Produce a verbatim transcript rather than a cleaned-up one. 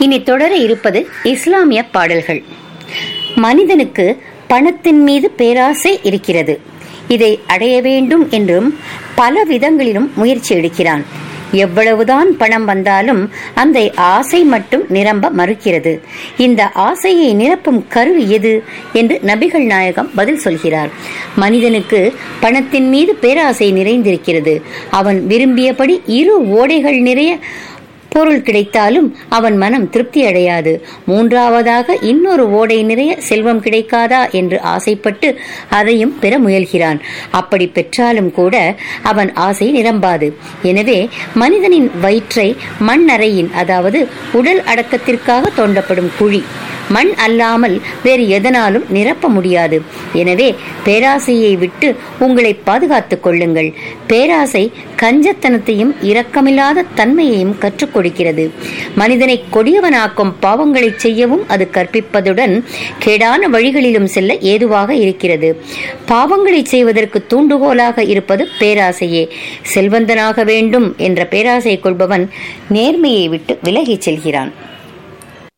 இனி தொடர இருப்பது இஸ்லாமிய பாடல்கள். மனிதனுக்கு பணத்தின் மீது பேராசை இருக்கிறது. இதை அடைய வேண்டும் என்றும் பல விதங்களிலும் முயற்சி எடுக்கிறான். எவ்வளவுதான் பணம் வந்தாலும் அந்த ஆசை மட்டும் நிரம்ப மறுக்கிறது. இந்த ஆசையை நிரப்பும் கருவி எது என்று நபிகள் நாயகம் பதில் சொல்கிறார். மனிதனுக்கு பணத்தின் மீது பேராசை நிறைந்திருக்கிறது. அவன் விரும்பியபடி இரு ஓடைகள் நிறைய பொருள் கிடைத்தாலும் அவன் மனம் திருப்தி அடையாது. மூன்றாவதாக இன்னொரு ஓடை நிறைய செல்வம் கிடைக்காதா என்று ஆசைப்பட்டு அதையும் பெற முயல்கிறான். அப்படி பெற்றாலும் கூட அவன் ஆசை நிரம்பாது. எனவே மனிதனின் வயிற்றை மண் அறையின், அதாவது உடல் அடக்கத்திற்காக தோண்டப்படும் குழி, மண் அல்லாமல் வேறு எதனாலும் நிரப்ப முடியாது. எனவே பேராசையை விட்டு உங்களை பாதுகாத்துக் கொள்ளுங்கள். பேராசை கஞ்சத்தனத்தையும் இரக்கமில்லாத தன்மையையும் கற்றுக் கொடுக்கிறது. மனிதனை கொடியவனாக்கும் பாவங்களை செய்யவும் அது கற்பிப்பதுடன் கேடான வழிகளிலும் செல்ல ஏதுவாக இருக்கிறது. பாவங்களை செய்வதற்கு தூண்டுகோலாக இருப்பது பேராசையே. செல்வந்தனாக வேண்டும் என்ற பேராசை கொள்பவன் நேர்மையை விட்டு விலகிச் செல்கிறான்.